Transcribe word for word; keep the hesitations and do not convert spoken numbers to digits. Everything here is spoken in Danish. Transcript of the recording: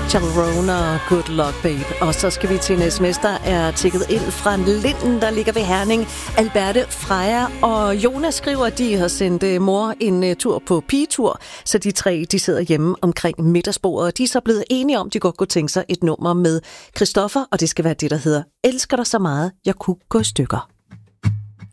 Charona, Good Luck Babe. Og så skal vi til en sms, der er tækket ind fra Linden, der ligger ved Herning. Alberte, Freja og Jonas skriver, at de har sendt mor en tur på pigetur, så de tre de sidder hjemme omkring middagsbordet. De er så blevet enige om, at de godt kunne tænke sig et nummer med Christoffer, og det skal være det, der hedder Elsker dig så meget, jeg kunne gå i stykker.